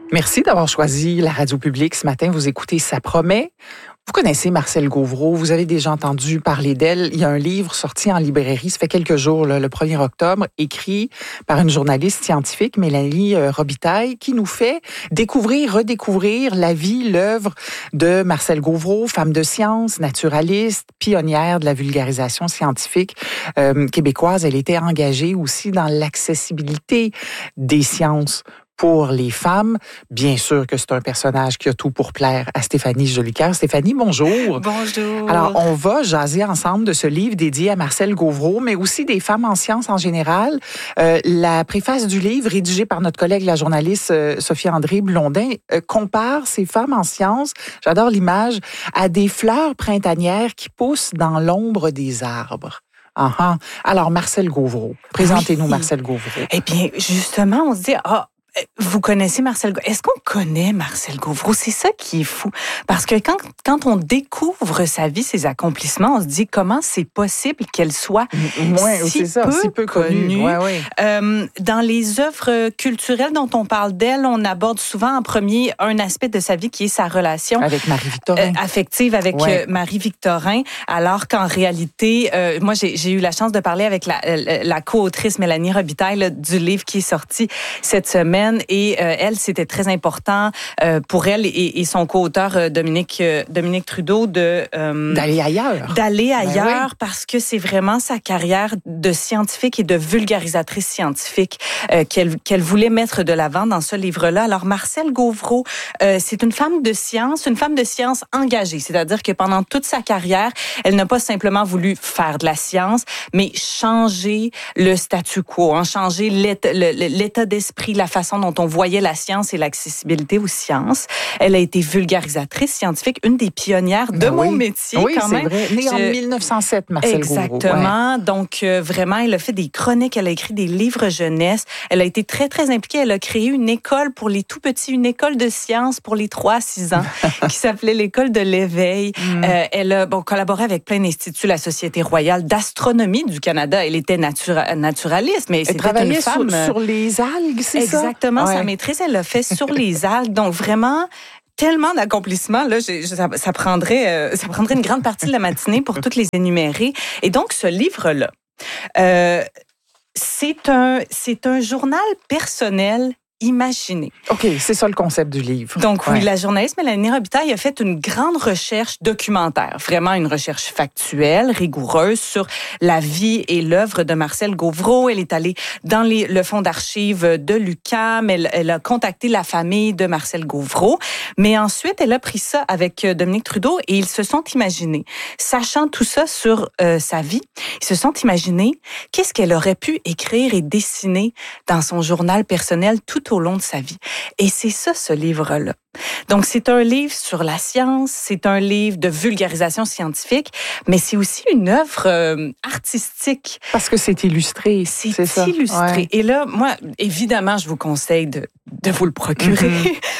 Merci d'avoir choisi la radio publique ce matin. Vous écoutez Ça promet. Vous connaissez Marcelle Gauvreau, vous avez déjà entendu parler d'elle. Il y a un livre sorti en librairie, ça fait quelques jours, le 1er octobre, écrit par une journaliste scientifique, Mélanie Robitaille, qui nous fait redécouvrir la vie, l'œuvre de Marcelle Gauvreau, femme de science, naturaliste, pionnière de la vulgarisation scientifique québécoise. Elle était engagée aussi dans l'accessibilité des sciences pour les femmes. Bien sûr que c'est un personnage qui a tout pour plaire à Stéphanie Jolicoeur. Stéphanie, bonjour. Bonjour. Alors, on va jaser ensemble de ce livre dédié à Marcelle Gauvreau, mais aussi des femmes en sciences en général. La préface du livre, rédigée par notre collègue, la journaliste Sophie-André Blondin, compare ces femmes en sciences, j'adore l'image, à des fleurs printanières qui poussent dans l'ombre des arbres. Uh-huh. Alors, Marcelle Gauvreau. Présentez-nous Marcelle Gauvreau. Eh bien, justement, on se dit, vous connaissez Marcelle Gauvreau? Est-ce qu'on connaît Marcelle Gauvreau? C'est ça qui est fou. Parce que quand on découvre sa vie, ses accomplissements, on se dit comment c'est possible qu'elle soit si peu connue. Ouais. Dans les œuvres culturelles dont on parle d'elle, on aborde souvent en premier un aspect de sa vie qui est sa relation avec Marie-Victorin. Affective avec Marie-Victorin, alors qu'en réalité, moi j'ai eu la chance de parler avec la co-autrice Mélanie Robitaille du livre qui est sorti cette semaine. Et elle, c'était très important pour elle et son co-auteur Dominique Trudeau d'aller ailleurs. D'aller ailleurs parce que c'est vraiment sa carrière de scientifique et de vulgarisatrice scientifique qu'elle voulait mettre de l'avant dans ce livre-là. Alors Marcelle Gauvreau, c'est une femme de science engagée, c'est-à-dire que pendant toute sa carrière, elle n'a pas simplement voulu faire de la science, mais changer le statu quo, changer l'état d'esprit, la façon dont on voyait la science et l'accessibilité aux sciences. Elle a été vulgarisatrice scientifique, une des pionnières de mon métier quand même. Oui, c'est vrai. Née en 1907, Marcelle Gauvreau. Exactement. Donc, vraiment, elle a fait des chroniques, elle a écrit des livres jeunesse. Elle a été très, très impliquée. Elle a créé une école pour les tout-petits, une école de sciences pour les 3-6 ans qui s'appelait l'École de l'éveil. Elle a collaboré avec plein d'instituts, la Société royale d'astronomie du Canada. Elle était naturaliste, mais c'était une femme... sur les algues, c'est ça? Exactement, sa maîtrise, elle l'a fait sur les algues. Donc, vraiment, tellement d'accomplissements. Là, ça prendrait une grande partie de la matinée pour toutes les énumérer. Et donc, ce livre-là, c'est un journal personnel imaginé. OK, c'est ça le concept du livre. Donc oui, la journaliste Mélanie Robitaille a fait une grande recherche documentaire, vraiment une recherche factuelle, rigoureuse sur la vie et l'œuvre de Marcelle Gauvreau. Elle est allée dans le fonds d'archives de l'UQAM, elle a contacté la famille de Marcelle Gauvreau, mais ensuite elle a pris ça avec Dominique Trudeau et ils se sont imaginés, sachant tout ça sur sa vie, ils se sont imaginés qu'est-ce qu'elle aurait pu écrire et dessiner dans son journal personnel tout au long de sa vie. Et c'est ça, ce livre-là. Donc, c'est un livre sur la science, c'est un livre de vulgarisation scientifique, mais c'est aussi une œuvre artistique. Parce que c'est illustré. C'est illustré. Ouais. Et là, moi, évidemment, je vous conseille de vous le procurer.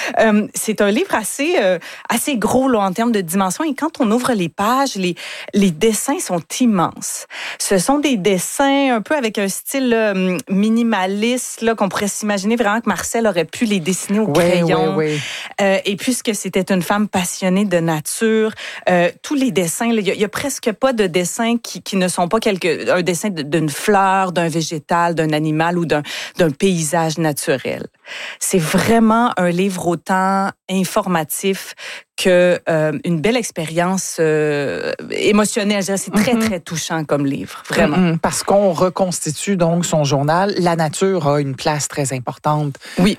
C'est un livre assez gros là, en termes de dimension. Et quand on ouvre les pages, les dessins sont immenses. Ce sont des dessins un peu avec un style minimaliste là, qu'on pourrait s'imaginer vraiment que Marcelle aurait pu les dessiner au crayon. Oui. Et puisque c'était une femme passionnée de nature, tous les dessins, il y a presque pas de dessins qui ne sont pas un dessin d'une fleur, d'un végétal, d'un animal ou d'un paysage naturel. C'est vraiment un livre autant informatif que une belle expérience émotionnelle. Je dirais, c'est très, très touchant comme livre, vraiment. Parce qu'on reconstitue donc son journal. La nature a une place très importante. Oui.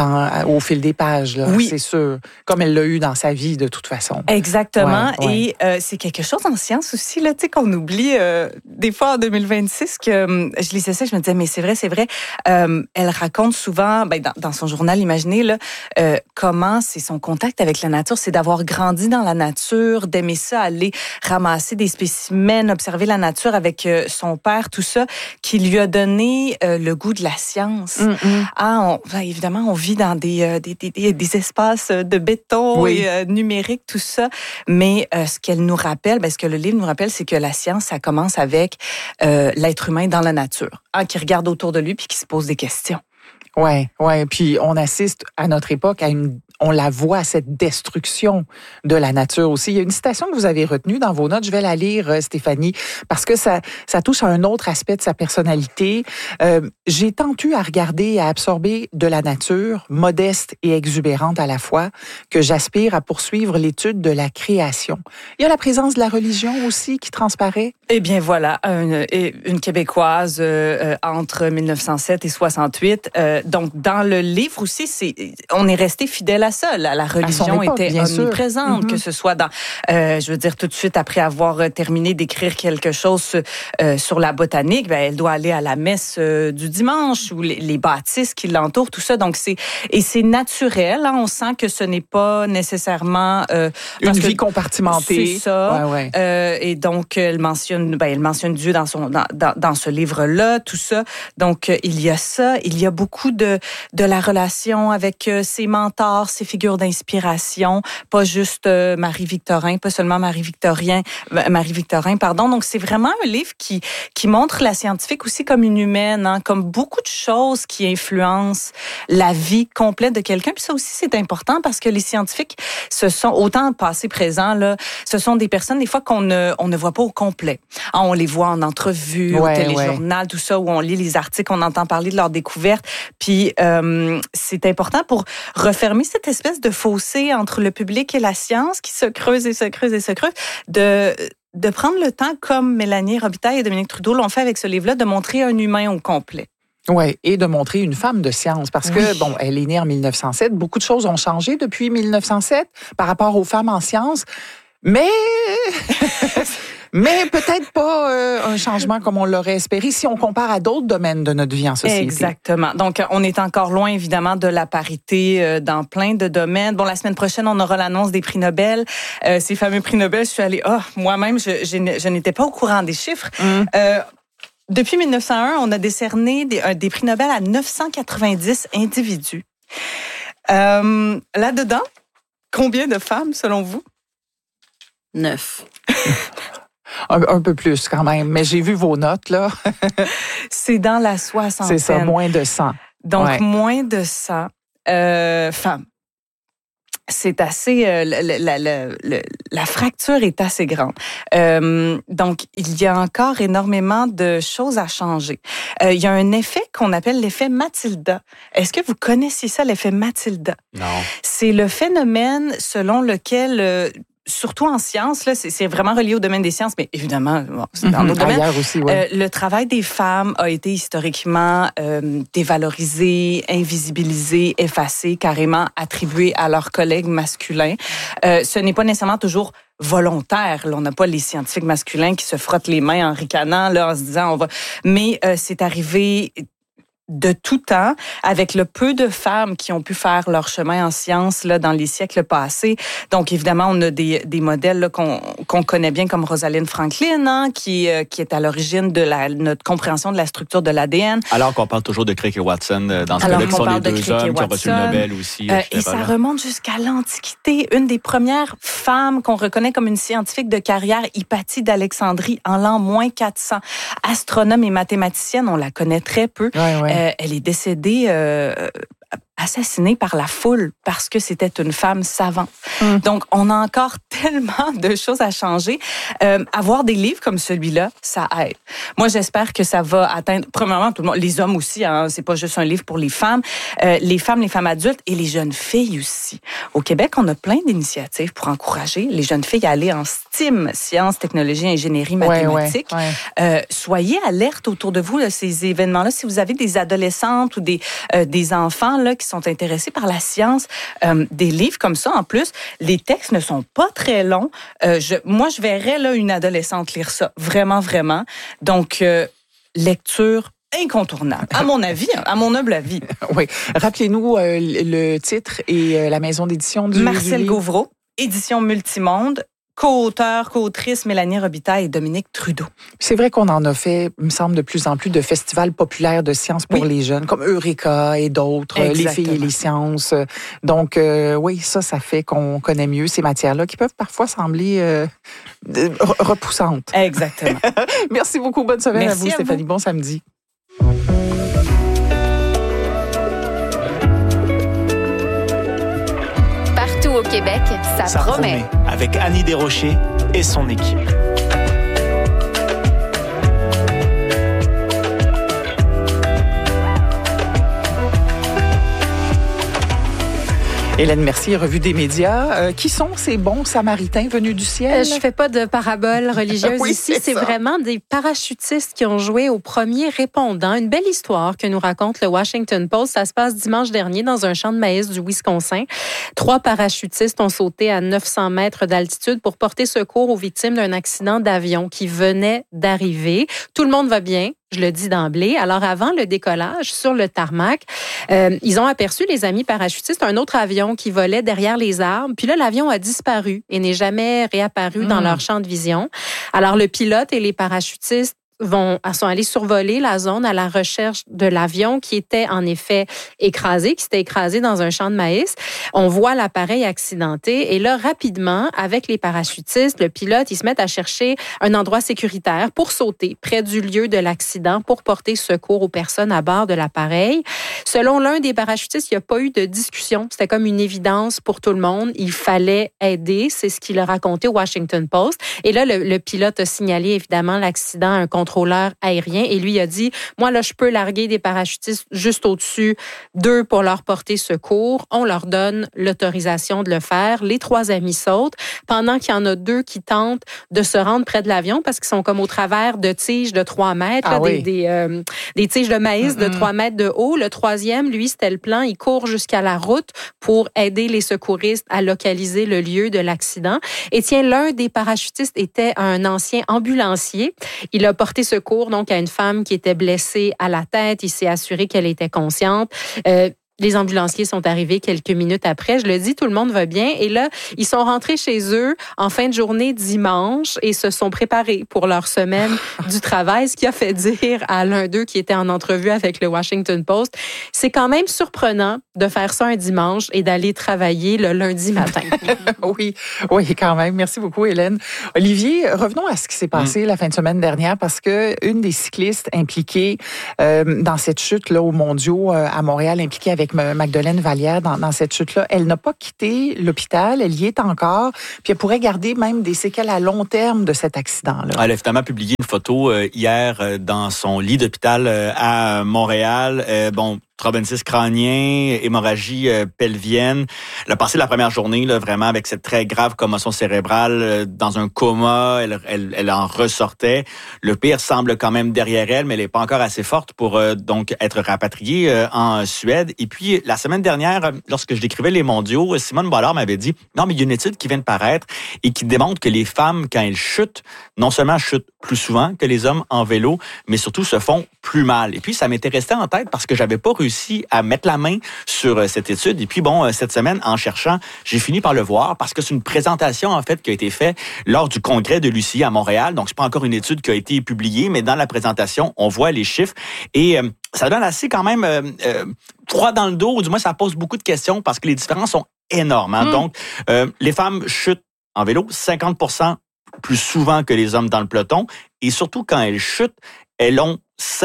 Au fil des pages, là, oui. C'est sûr. Comme elle l'a eu dans sa vie, de toute façon. Exactement. Ouais. Et c'est quelque chose en science aussi, là, tu sais, qu'on oublie des fois en 2026, que je lisais ça, je me disais, mais c'est vrai. Elle raconte souvent, dans son journal, imaginez, là, comment c'est son contact avec la nature, c'est d'avoir grandi dans la nature, d'aimer ça, aller ramasser des spécimens, observer la nature avec son père, tout ça, qui lui a donné le goût de la science. Évidemment, on vit dans des espaces de béton et numérique, tout ça. Mais ce qu'elle nous rappelle, ce que le livre nous rappelle, c'est que la science, ça commence avec l'être humain dans la nature, qui regarde autour de lui puis qui se pose des questions. Ouais. Puis on assiste à notre époque on la voit, cette destruction de la nature aussi. Il y a une citation que vous avez retenue dans vos notes. Je vais la lire, Stéphanie, parce que ça touche à un autre aspect de sa personnalité. J'ai tant eu à regarder et à absorber de la nature, modeste et exubérante à la fois, que j'aspire à poursuivre l'étude de la création. Il y a la présence de la religion aussi qui transparaît. Eh bien voilà, une Québécoise entre 1907 et 68. Donc dans le livre aussi, on est resté fidèle à ça. La religion était omniprésente, que ce soit dans, je veux dire, tout de suite après avoir terminé d'écrire quelque chose sur la botanique, elle doit aller à la messe du dimanche ou les bâtisses qui l'entourent, tout ça. Donc c'est naturel. Hein, on sent que ce n'est pas nécessairement une vie compartimentée. C'est ça. Ouais. Et donc elle mentionne Dieu dans ce livre-là, tout ça. Donc il y a ça. Il y a beaucoup de la relation avec ses mentors, ses figures d'inspiration, pas juste Marie-Victorin, pas seulement Marie-Victorin, pardon. Donc c'est vraiment un livre qui montre la scientifique aussi comme une humaine, hein, comme beaucoup de choses qui influencent la vie complète de quelqu'un. Puis ça aussi c'est important parce que les scientifiques, ce sont autant passé, présent là, ce sont des personnes des fois qu'on ne voit pas au complet. Ah, on les voit en entrevue, au téléjournal, tout ça, où on lit les articles, on entend parler de leurs découvertes. Puis c'est important pour refermer cette espèce de fossé entre le public et la science qui se creuse et se creuse et se creuse, de prendre le temps, comme Mélanie Robitaille et Dominique Trudeau l'ont fait avec ce livre-là, de montrer un humain au complet. Oui, et de montrer une femme de science, parce que, elle est née en 1907. Beaucoup de choses ont changé depuis 1907 par rapport aux femmes en sciences, mais peut-être pas un changement comme on l'aurait espéré si on compare à d'autres domaines de notre vie en société. Exactement. Donc, on est encore loin, évidemment, de la parité dans plein de domaines. Bon, la semaine prochaine, on aura l'annonce des prix Nobel. Ces fameux prix Nobel, je suis allée, moi-même, je n'étais pas au courant des chiffres. Depuis 1901, on a décerné des prix Nobel à 990 individus. Là-dedans, combien de femmes, selon vous? 9. Un peu plus quand même, mais j'ai vu vos notes, là. C'est dans la soixantaine. C'est ça, moins de 100. Donc, moins de 100 femmes. C'est assez... la fracture est assez grande. Donc, il y a encore énormément de choses à changer. Il y a un effet qu'on appelle l'effet Matilda. Est-ce que vous connaissez ça, l'effet Matilda? Non. C'est le phénomène selon lequel... surtout en sciences, là, c'est vraiment relié au domaine des sciences, mais évidemment, c'est dans d'autres domaines. Ailleurs aussi, le travail des femmes a été historiquement dévalorisé, invisibilisé, effacé, carrément attribué à leurs collègues masculins. Ce n'est pas nécessairement toujours volontaire. Là, on n'a pas les scientifiques masculins qui se frottent les mains en ricanant, là, en se disant on va. Mais c'est arrivé de tout temps, avec le peu de femmes qui ont pu faire leur chemin en sciences là, dans les siècles passés. Donc, évidemment, on a des modèles là, qu'on connaît bien comme Rosalind Franklin, hein, qui est à l'origine de notre compréhension de la structure de l'ADN. Alors qu'on parle toujours de Crick et Watson, dans ce cas-là, qui sont les deux hommes qui ont reçu le Nobel aussi. Et ça remonte jusqu'à l'Antiquité. Une des premières femmes qu'on reconnaît comme une scientifique de carrière, Hypatie d'Alexandrie, en l'an moins 400. Astronome et mathématicienne, on la connaît très peu. Elle est décédée assassinée par la foule parce que c'était une femme savante. Donc, on a encore tellement de choses à changer. Avoir des livres comme celui-là, ça aide. Moi, j'espère que ça va atteindre, premièrement, tout le monde, les hommes aussi, hein, c'est pas juste un livre pour les femmes femmes adultes et les jeunes filles aussi. Au Québec, on a plein d'initiatives pour encourager les jeunes filles à aller en STEAM, sciences, technologies, ingénierie, mathématiques. Soyez alertes autour de vous, là, ces événements-là. Si vous avez des adolescentes ou des enfants là, qui sont intéressés par la science, des livres comme ça, en plus, les textes ne sont pas très longs. Moi, je verrais là, une adolescente lire ça. Vraiment, vraiment. Donc, lecture incontournable, à mon avis, à mon humble avis. Oui. Rappelez-nous le titre et la maison d'édition du Marcel Gauvreau, édition Multimonde. Co-auteur, co-autrice Mélanie Robitaille et Dominique Trudeau. C'est vrai qu'on en a fait, il me semble, de plus en plus de festivals populaires de sciences pour les jeunes, comme Eureka et d'autres, Les filles et les sciences. Donc, oui, ça fait qu'on connaît mieux ces matières-là qui peuvent parfois sembler repoussantes. Exactement. Merci beaucoup. Bonne semaine à vous, Stéphanie. Bon samedi. Québec, ça promet. Avec Annie Desrochers et son équipe. Hélène Mercier, Revue des médias. Qui sont ces bons samaritains venus du ciel? Je fais pas de parabole religieuse oui, ici. C'est vraiment des parachutistes qui ont joué au premier répondant. Une belle histoire que nous raconte le Washington Post. Ça se passe dimanche dernier dans un champ de maïs du Wisconsin. 3 parachutistes ont sauté à 900 mètres d'altitude pour porter secours aux victimes d'un accident d'avion qui venait d'arriver. Tout le monde va bien. Je le dis d'emblée. Alors, avant le décollage sur le tarmac, ils ont aperçu, les amis parachutistes, un autre avion qui volait derrière les arbres. Puis là, l'avion a disparu et n'est jamais réapparu dans leur champ de vision. Alors, le pilote et les parachutistes sont allés survoler la zone à la recherche de l'avion qui était en effet écrasé, qui s'était écrasé dans un champ de maïs. On voit l'appareil accidenté et là, rapidement, avec les parachutistes, le pilote, ils se mettent à chercher un endroit sécuritaire pour sauter près du lieu de l'accident pour porter secours aux personnes à bord de l'appareil. Selon l'un des parachutistes, il n'y a pas eu de discussion. C'était comme une évidence pour tout le monde. Il fallait aider. C'est ce qu'il a raconté au Washington Post. Et là, le pilote a signalé évidemment l'accident à un contrôleur aérien et lui a dit, moi là, je peux larguer des parachutistes juste au-dessus d'eux pour leur porter secours. On leur donne l'autorisation de le faire. Les 3 amis sautent pendant qu'il y en a 2 qui tentent de se rendre près de l'avion parce qu'ils sont comme au travers de tiges de 3 mètres, là, oui. des tiges de maïs de 3 mètres de haut. Le 3e, lui, c'était le plan. Il court jusqu'à la route pour aider les secouristes à localiser le lieu de l'accident. Et tiens, l'un des parachutistes était un ancien ambulancier. Il a porté secours donc à une femme qui était blessée à la tête. Il s'est assuré qu'elle était consciente. Les ambulanciers sont arrivés quelques minutes après. Je le dis, tout le monde va bien. Et là, ils sont rentrés chez eux en fin de journée dimanche et se sont préparés pour leur semaine du travail, ce qui a fait dire à l'un d'eux qui était en entrevue avec le Washington Post, c'est quand même surprenant de faire ça un dimanche et d'aller travailler le lundi matin. Oui, quand même. Merci beaucoup, Hélène. Olivier, revenons à ce qui s'est passé la fin de semaine dernière parce que une des cyclistes impliquées dans cette chute-là aux Mondiaux à Montréal, impliquée avec Magdeleine Vallière dans cette chute-là, elle n'a pas quitté l'hôpital, elle y est encore, puis elle pourrait garder même des séquelles à long terme de cet accident-là. Elle a évidemment publié une photo hier dans son lit d'hôpital à Montréal. Traumatisme crânien, hémorragie pelvienne. Elle a passé la première journée là, vraiment avec cette très grave commotion cérébrale dans un coma. Elle en ressortait. Le pire semble quand même derrière elle, mais elle n'est pas encore assez forte pour donc être rapatriée en Suède. Et puis, la semaine dernière, lorsque je décrivais les mondiaux, Simone Boilard m'avait dit « Non, mais il y a une étude qui vient de paraître et qui démontre que les femmes, quand elles chutent, non seulement chutent plus souvent que les hommes en vélo, mais surtout se font plus mal. » Et puis, ça m'était resté en tête parce que j'avais pas réussi à mettre la main sur cette étude. Et puis, cette semaine, en cherchant, j'ai fini par le voir parce que c'est une présentation, en fait, qui a été faite lors du congrès de l'UCI à Montréal. Donc, c'est pas encore une étude qui a été publiée, mais dans la présentation, on voit les chiffres. Et ça donne assez quand même froid dans le dos, ou du moins, ça pose beaucoup de questions parce que les différences sont énormes. Hein? Donc, les femmes chutent en vélo 50% plus souvent que les hommes dans le peloton. Et surtout, quand elles chutent, elles ont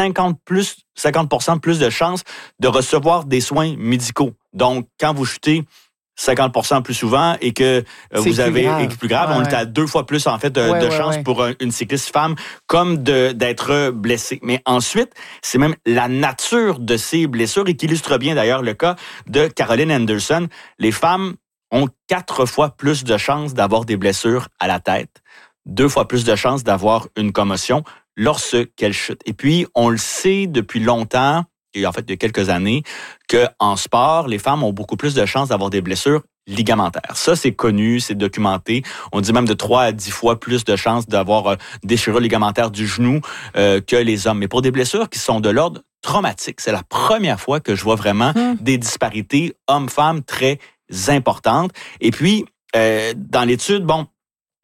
50% plus de chances de recevoir des soins médicaux. Donc, quand vous chutez 50% plus souvent et que vous avez plus grave, on est à 2 fois plus en fait de chances pour une cycliste femme comme d'être blessée. Mais ensuite, c'est même la nature de ces blessures et qui illustre bien d'ailleurs le cas de Caroline Anderson. Les femmes ont 4 fois plus de chances d'avoir des blessures à la tête, 2 fois plus de chances d'avoir une commotion lorsqu'elles chutent. Et puis, on le sait depuis longtemps, et en fait, il y a quelques années, qu'en sport, les femmes ont beaucoup plus de chances d'avoir des blessures ligamentaires. Ça, c'est connu, c'est documenté. On dit même de 3 à 10 fois plus de chances d'avoir déchirure ligamentaire du genou que les hommes. Mais pour des blessures qui sont de l'ordre traumatique, c'est la première fois que je vois vraiment des disparités hommes-femmes très importantes. Et puis, dans l'étude,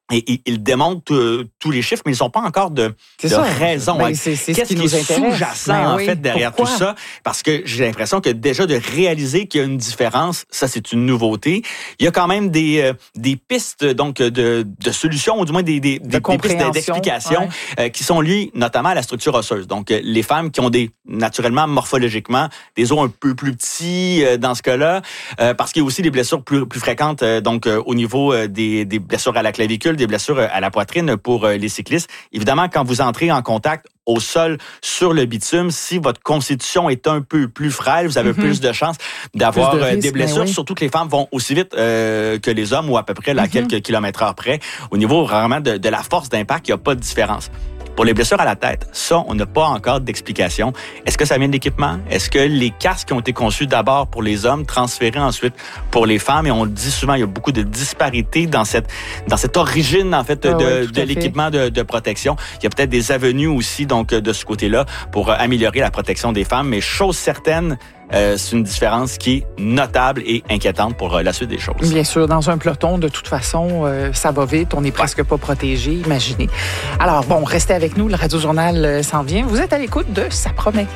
Et ils démontrent tous les chiffres, mais ils n'ont pas encore de raison. Ben, c'est Qu'est-ce qui nous est intéresse? sous-jacent, en fait, derrière tout ça? Parce que j'ai l'impression que déjà de réaliser qu'il y a une différence, ça, c'est une nouveauté. Il y a quand même des pistes donc de solutions, ou du moins des pistes d'explication qui sont liées notamment à la structure osseuse. Donc, les femmes qui ont naturellement, morphologiquement, des os un peu plus petits dans ce cas-là, parce qu'il y a aussi des blessures plus fréquentes donc au niveau des blessures à la clavicule, des blessures à la poitrine pour les cyclistes. Évidemment, quand vous entrez en contact au sol sur le bitume, si votre constitution est un peu plus frêle, vous avez plus de chances d'avoir des blessures, surtout que les femmes vont aussi vite que les hommes ou à peu près à quelques kilomètres heure près. Au niveau vraiment de la force d'impact, il n'y a pas de différence. Pour les blessures à la tête, ça, on n'a pas encore d'explication. Est-ce que ça vient de l'équipement? Est-ce que les casques ont été conçus d'abord pour les hommes, transférés ensuite pour les femmes? Et on le dit souvent, il y a beaucoup de disparités dans cette origine, en fait, de l'équipement de protection. Il y a peut-être des avenues aussi, donc, de ce côté-là pour améliorer la protection des femmes. Mais chose certaine, c'est une différence qui est notable et inquiétante pour la suite des choses. Bien sûr, dans un peloton, de toute façon, ça va vite, on n'est presque pas protégé, imaginez. Alors bon, restez avec nous, le Radio Journal s'en vient. Vous êtes à l'écoute de Ça promet.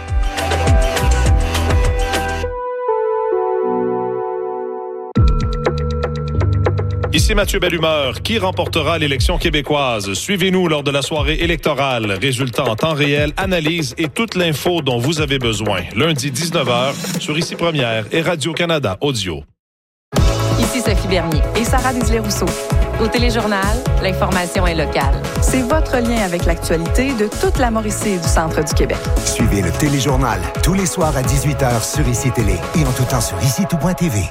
Ici Mathieu Bellumeur. Qui remportera l'élection québécoise? Suivez-nous lors de la soirée électorale. Résultats en temps réel, analyse et toute l'info dont vous avez besoin. Lundi 19h sur Ici Première et Radio-Canada Audio. Ici Sophie Bernier et Sarah Désilets-Rousseau. Au Téléjournal, l'information est locale. C'est votre lien avec l'actualité de toute la Mauricie et du centre du Québec. Suivez le Téléjournal tous les soirs à 18h sur Ici Télé et en tout temps sur ICITout.tv.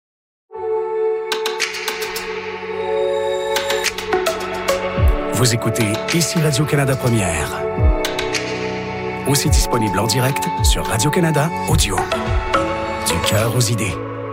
Vous écoutez Ici Radio-Canada Première. Aussi disponible en direct sur Radio-Canada Audio. Du cœur aux idées.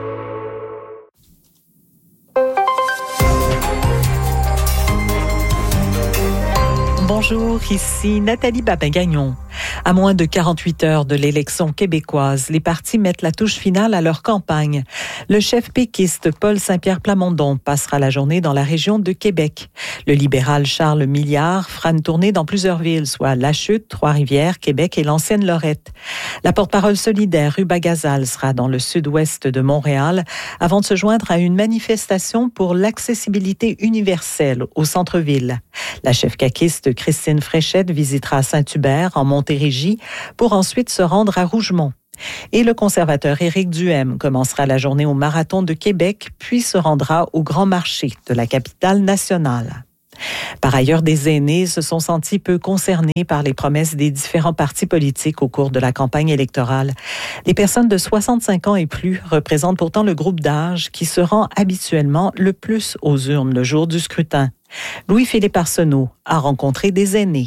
Bonjour, ici Nathalie Babin-Gagnon. À moins de 48 heures de l'élection québécoise, les partis mettent la touche finale à leur campagne. Le chef péquiste Paul Saint-Pierre Plamondon passera la journée dans la région de Québec. Le libéral Charles Milliard fera une tournée dans plusieurs villes, soit La Chute, Trois-Rivières, Québec et l'ancienne Lorette. La porte-parole solidaire Ruba Gazal sera dans le sud-ouest de Montréal avant de se joindre à une manifestation pour l'accessibilité universelle au centre-ville. La chef caquiste Christine Fréchette visitera Saint-Hubert en Montérégie pour ensuite se rendre à Rougemont. Et le conservateur Éric Duhaime commencera la journée au Marathon de Québec, puis se rendra au Grand Marché de la capitale nationale. Par ailleurs, des aînés se sont sentis peu concernés par les promesses des différents partis politiques au cours de la campagne électorale. Les personnes de 65 ans et plus représentent pourtant le groupe d'âge qui se rend habituellement le plus aux urnes le jour du scrutin. Louis-Philippe Arsenault a rencontré des aînés.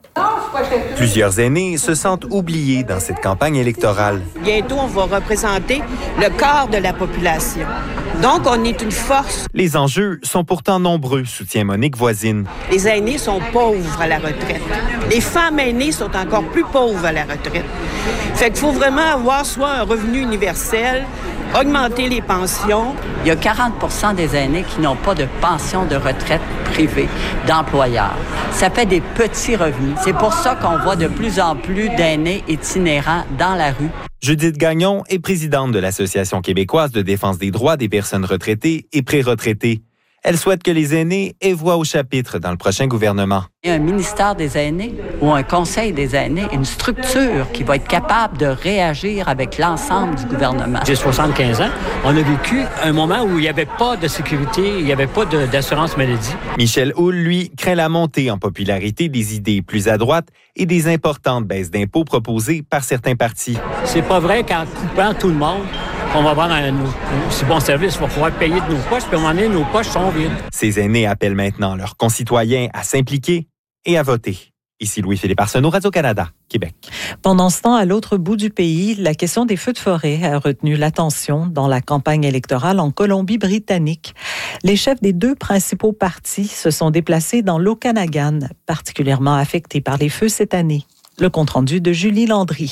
Plusieurs aînés se sentent oubliés dans cette campagne électorale. Bientôt, on va représenter le quart de la population. Donc, on est une force. Les enjeux sont pourtant nombreux, soutient Monique Voisine. Les aînés sont pauvres à la retraite. Les femmes aînées sont encore plus pauvres à la retraite. Fait qu'il faut vraiment avoir soit un revenu universel, augmenter les pensions. Il y a 40% des aînés qui n'ont pas de pension de retraite privée d'employeurs. Ça fait des petits revenus. C'est pour ça qu'on voit de plus en plus d'aînés itinérants dans la rue. Judith Gagnon est présidente de l'Association québécoise de défense des droits des personnes retraitées et pré-retraitées. Elle souhaite que les aînés aient voix au chapitre dans le prochain gouvernement. Il y a un ministère des aînés ou un conseil des aînés, une structure qui va être capable de réagir avec l'ensemble du gouvernement. J'ai 75 ans. On a vécu un moment où il n'y avait pas de sécurité, il n'y avait pas d'assurance maladie. Michel Houle, lui, craint la montée en popularité des idées plus à droite et des importantes baisses d'impôts proposées par certains partis. C'est pas vrai qu'en coupant tout le monde, on va avoir un aussi bon service, on va pouvoir payer de nos poches, puis à un moment donné, nos poches sont vides. Ces aînés appellent maintenant leurs concitoyens à s'impliquer et à voter. Ici Louis-Philippe Arsenault, Radio-Canada, Québec. Pendant ce temps, à l'autre bout du pays, la question des feux de forêt a retenu l'attention dans la campagne électorale en Colombie-Britannique. Les chefs des deux principaux partis se sont déplacés dans l'Okanagan, particulièrement affecté par les feux cette année. Le compte-rendu de Julie Landry.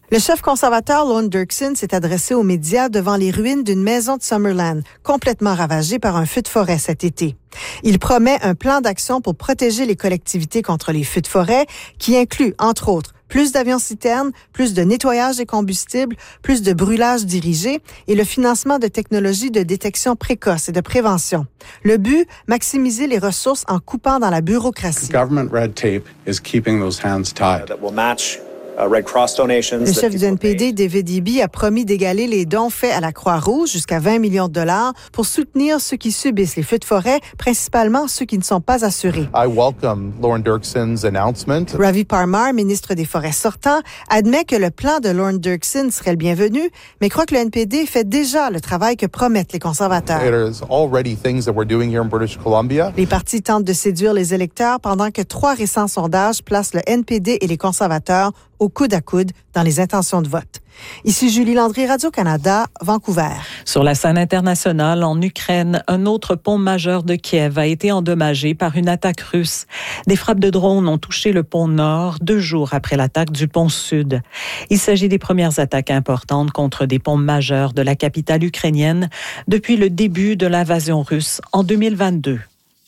Le chef conservateur Lorne Dirksen s'est adressé aux médias devant les ruines d'une maison de Summerland, complètement ravagée par un feu de forêt cet été. Il promet un plan d'action pour protéger les collectivités contre les feux de forêt, qui inclut, entre autres, plus d'avions-citernes, plus de nettoyage des combustibles, plus de brûlage dirigé et le financement de technologies de détection précoce et de prévention. Le but, maximiser les ressources en coupant dans la bureaucratie. Government red tape is keeping those hands tied. That will match Red Cross donations. Le chef du NPD, David Eby, a promis d'égaler les dons faits à la Croix-Rouge jusqu'à 20 millions de dollars pour soutenir ceux qui subissent les feux de forêt, principalement ceux qui ne sont pas assurés. I welcome Lorne Dirksen's announcement. Ravi Parmar, ministre des Forêts sortant, admet que le plan de Lorne Dirksen serait le bienvenu, mais croit que le NPD fait déjà le travail que promettent les conservateurs. There's already things that we're doing here in British Columbia. Les partis tentent de séduire les électeurs pendant que 3 récents sondages placent le NPD et les conservateurs au coude à coude dans les intentions de vote. Ici Julie Landry, Radio-Canada, Vancouver. Sur la scène internationale, en Ukraine, un autre pont majeur de Kiev a été endommagé par une attaque russe. Des frappes de drones ont touché le pont Nord 2 jours après l'attaque du pont Sud. Il s'agit des premières attaques importantes contre des ponts majeurs de la capitale ukrainienne depuis le début de l'invasion russe en 2022.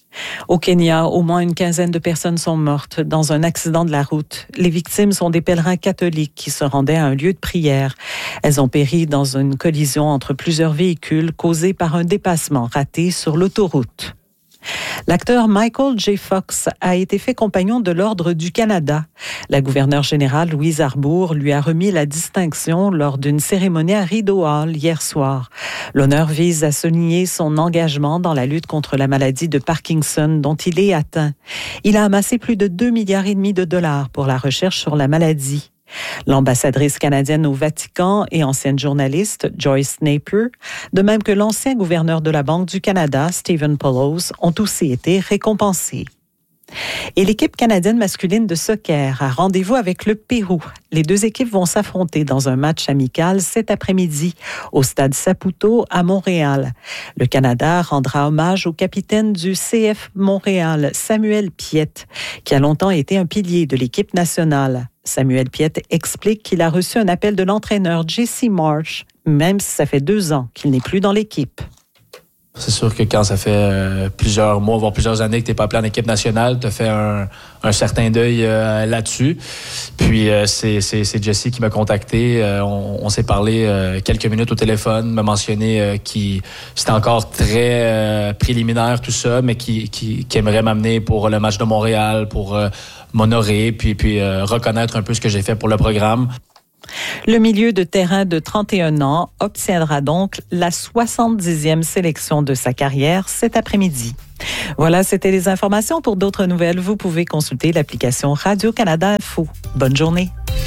Au Kenya, au moins une quinzaine de personnes sont mortes dans un accident de la route. Les victimes sont des pèlerins catholiques qui se rendaient à un lieu de prière. Elles ont péri dans une collision entre plusieurs véhicules causée par un dépassement raté sur l'autoroute. L'acteur Michael J. Fox a été fait compagnon de l'Ordre du Canada. La gouverneure générale Louise Arbour lui a remis la distinction lors d'une cérémonie à Rideau Hall hier soir. L'honneur vise à souligner son engagement dans la lutte contre la maladie de Parkinson dont il est atteint. Il a amassé plus de 2,5 milliards de dollars pour la recherche sur la maladie. L'ambassadrice canadienne au Vatican et ancienne journaliste Joyce Napier, de même que l'ancien gouverneur de la Banque du Canada, Stephen Poloz, ont aussi été récompensés. Et l'équipe canadienne masculine de soccer a rendez-vous avec le Pérou. Les 2 équipes vont s'affronter dans un match amical cet après-midi au stade Saputo à Montréal. Le Canada rendra hommage au capitaine du CF Montréal, Samuel Piette, qui a longtemps été un pilier de l'équipe nationale. Samuel Piette explique qu'il a reçu un appel de l'entraîneur Jesse Marsh, même si ça fait 2 ans qu'il n'est plus dans l'équipe. C'est sûr que quand ça fait plusieurs mois, voire plusieurs années que tu n'es pas appelé en équipe nationale, tu as fait un certain deuil là-dessus. Puis c'est Jesse qui m'a contacté. On s'est parlé quelques minutes au téléphone, m'a mentionné qu'il c'était encore très préliminaire tout ça, mais qui aimerait m'amener pour le match de Montréal, pour m'honorer, puis reconnaître un peu ce que j'ai fait pour le programme. Le milieu de terrain de 31 ans obtiendra donc la 70e sélection de sa carrière cet après-midi. Voilà, c'était les informations. Pour d'autres nouvelles, vous pouvez consulter l'application Radio-Canada Info. Bonne journée.